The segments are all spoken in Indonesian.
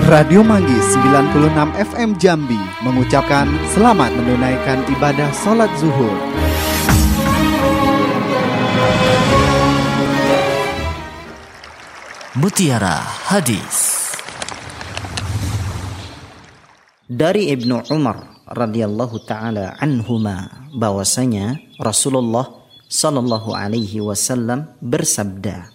Radio Manggis 96 FM Jambi mengucapkan selamat menunaikan ibadah sholat zuhur. Mutiara Hadis. Dari Ibnu Umar radhiyallahu taala anhuma bahwasanya Rasulullah sallallahu alaihi wasallam bersabda,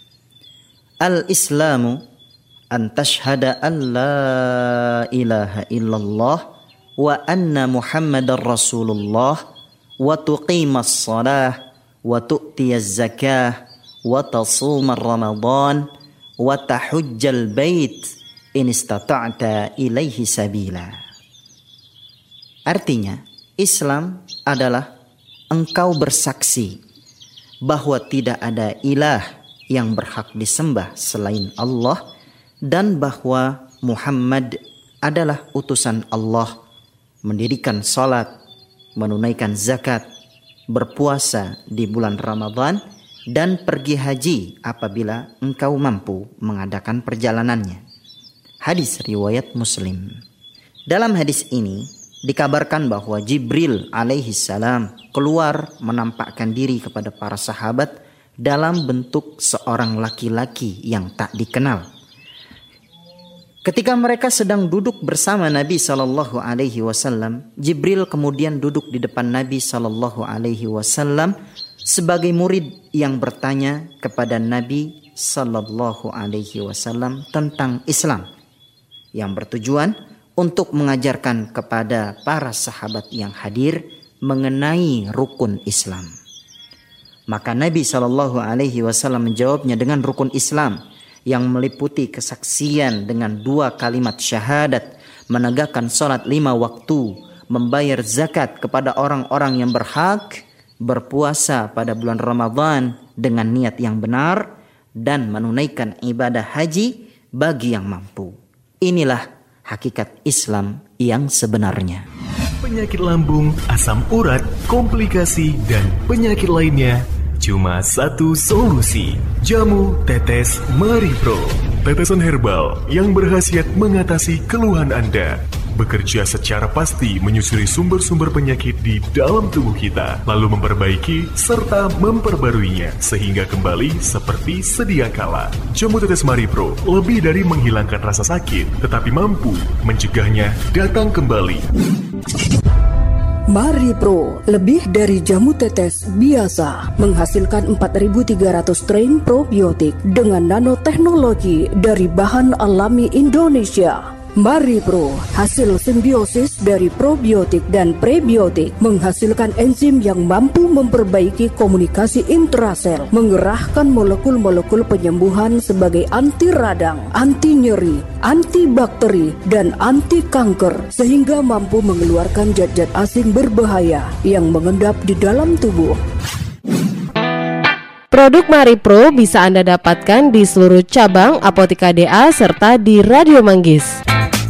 Al-Islamu an tashhada an la ilaha illallah wa anna Muhammadar Rasulullah wa tuqimas shalah wa tu'tiyaz zakah wa tasumar ramadan wa tahujjal bait in istata'ta ilaihi sabila. Artinya, Islam adalah engkau bersaksi bahwa tidak ada ilah yang berhak disembah selain Allah dan bahwa Muhammad adalah utusan Allah, mendirikan salat, menunaikan zakat, berpuasa di bulan Ramadan, dan pergi haji apabila engkau mampu mengadakan perjalanannya. Hadis riwayat Muslim. Dalam hadis ini dikabarkan bahwa Jibril alaihi salam keluar menampakkan diri kepada para sahabat dalam bentuk seorang laki-laki yang tak dikenal. Ketika mereka sedang duduk bersama Nabi sallallahu alaihi wasallam, Jibril kemudian duduk di depan Nabi sallallahu alaihi wasallam sebagai murid yang bertanya kepada Nabi sallallahu alaihi wasallam tentang Islam, yang bertujuan untuk mengajarkan kepada para sahabat yang hadir mengenai rukun Islam. Maka Nabi SAW menjawabnya dengan rukun Islam yang meliputi kesaksian dengan 2 kalimat syahadat, menegakkan salat 5 waktu, membayar zakat kepada orang-orang yang berhak, berpuasa pada bulan Ramadan dengan niat yang benar, dan menunaikan ibadah haji bagi yang mampu. Inilah hakikat Islam yang sebenarnya. Penyakit lambung, asam urat, komplikasi, dan penyakit lainnya, cuma satu solusi. Jamu Tetes Maripro. Tetesan herbal yang berkhasiat mengatasi keluhan Anda. Bekerja secara pasti menyusuri sumber-sumber penyakit di dalam tubuh kita, lalu memperbaiki serta memperbaruinya sehingga kembali seperti sedia kala. Jamu Tetes Maripro lebih dari menghilangkan rasa sakit, tetapi mampu mencegahnya datang kembali. Maripro, lebih dari jamu tetes biasa, menghasilkan 4.300 strain probiotik dengan nanoteknologi dari bahan alami Indonesia. Maripro, hasil simbiosis dari probiotik dan prebiotik, menghasilkan enzim yang mampu memperbaiki komunikasi intrasel, mengerahkan molekul-molekul penyembuhan sebagai anti radang, anti nyeri, antibakteri, dan anti kanker, sehingga mampu mengeluarkan zat-zat asing berbahaya yang mengendap di dalam tubuh. Produk Maripro bisa Anda dapatkan di seluruh cabang Apotika DA serta di Radio Manggis.